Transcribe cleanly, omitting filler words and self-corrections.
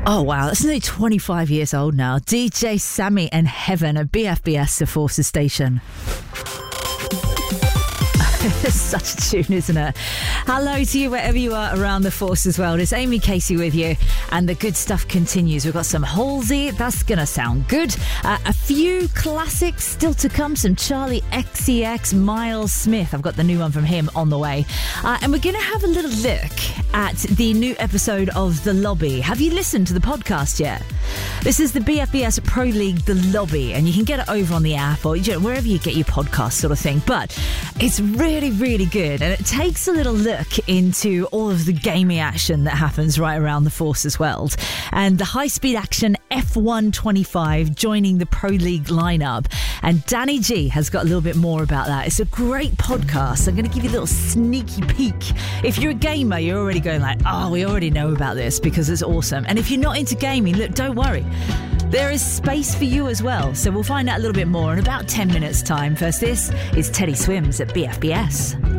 Oh, wow. That's nearly 25 years old now. DJ Sammy and Heaven at BFBS, the Forces Station. It's such a tune, isn't it? Hello to you wherever you are around the Forces world. It's Amy Casey with you, and the good stuff continues. We've got some Halsey, that's going to sound good. A few classics still to come, some Charlie XCX, Miles Smith. I've got the new one from him on the way. And we're going to have a little look at the new episode of The Lobby. Have you listened to the podcast yet? This is the BFBS Pro League The Lobby, and you can get it over on the app or wherever you get your podcast sort of thing. But it's really, really good, and it takes a little look into all of the gaming action that happens right around the Forces world, and the high-speed action F125 joining the Pro League lineup. And Danny G has got a little bit more about that. It's a great podcast. I'm going to give you a little sneaky peek. If you're a gamer, you're already going like, oh, we already know about this because it's awesome. And if you're not into gaming, look, don't worry. There is space for you as well. So we'll find out a little bit more in about 10 minutes' time. First, this is Teddy Swims at BFBS.